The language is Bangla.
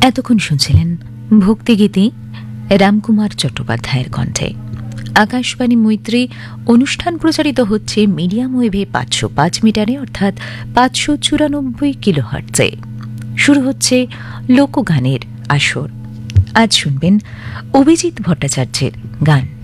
এতক্ষণ শুনছিলেন ভক্তিগীতি রামকুমার চট্টোপাধ্যায়ের কণ্ঠে। আকাশবাণী মৈত্রী অনুষ্ঠান প্রচারিত হচ্ছে মিডিয়াম ওয়েভে 505 মিটারে অর্থাৎ 594 কিলোহার্টজে। শুরু হচ্ছে লোকগানের আসর। আজ শুনবেন অভিজিৎ ভট্টাচার্যের গান।